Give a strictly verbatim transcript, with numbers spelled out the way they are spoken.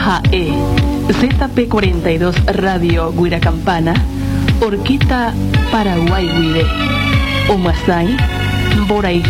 Jae, Z P cuarenta y dos Radio Guiracampana, Orquita Paraguay Guide, Omasai, Borai